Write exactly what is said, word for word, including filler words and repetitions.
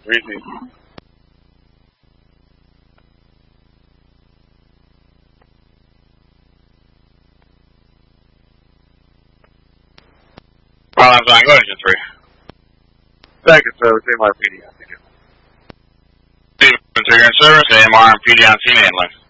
Easy. Problems on, go to engine three. Thank you, sir. It's M R P D. Steven, three, you're in service, A M R and P D on scene handling.